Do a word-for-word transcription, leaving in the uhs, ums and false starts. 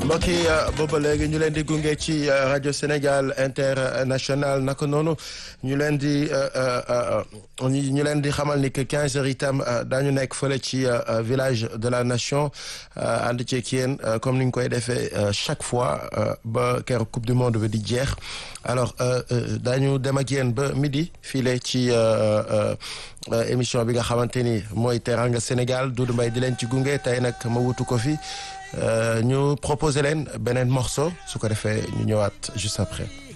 mbokk yi booba léegi ñu leen di gunge ci rajo Sénégal international naka noonu ñu leen di ñu leen di xamal ni que quinze heures itam daañu nekk fële ci village de la nation ànd ceeg yéen comme ni ñu koy defee chaque fois ba keroog coupe du monde bi di jeex alors daañu dem ak yéen ba midi file ci émission bi nga xamante ni mooy Teranga Sénégal Doudou Mbaye di leen ci gunge tey nag ma wutu ko fi. ñu proposé leen beneen morceau su ko defee ñu ñëwaat juste après.